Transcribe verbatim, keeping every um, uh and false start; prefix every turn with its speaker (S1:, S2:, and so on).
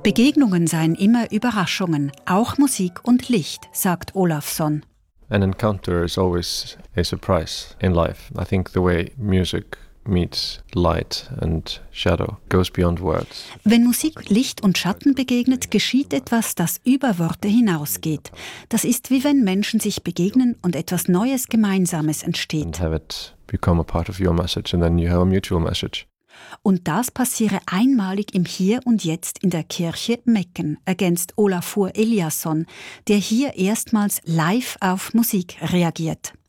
S1: Begegnungen seien immer Überraschungen, auch Musik und Licht, sagt Olafsson.
S2: An encounter is always a surprise in life. I think the way music meets light and shadow goes beyond words.
S1: Wenn Musik Licht und Schatten begegnet, geschieht etwas, das über Worte hinausgeht. Das ist wie wenn Menschen sich begegnen und etwas Neues Gemeinsames entsteht.
S2: And have it become a part of your message and then you have a mutual message.
S1: Und das passiere einmalig im Hier und Jetzt in der Kirche Mecken, ergänzt Olafur Eliasson, der hier erstmals live auf Musik reagiert.